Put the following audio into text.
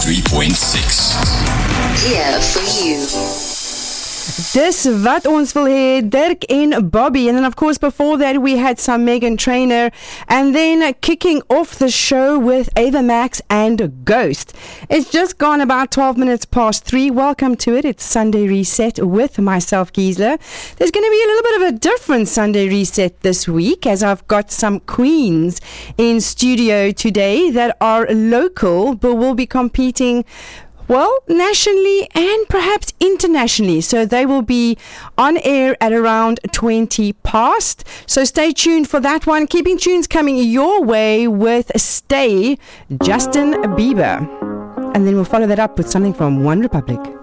103.6. Here for you. Dis wat ons wil hê, Dirk en Bobby. And then of course before that we had some Meghan Trainor, and then kicking off the show with Ava Max and Ghost. It's just gone about 12 minutes past 3. Welcome to it. It's Sunday Reset with myself, Gisela. There's going to be a little bit of a different Sunday Reset this week, as I've got some queens in studio today that are local but will be competing, well, nationally and perhaps internationally. So they will be on air at around 20 past. So stay tuned for that one. Keeping tunes coming your way with Stay, Justin Bieber. And then we'll follow that up with something from One Republic.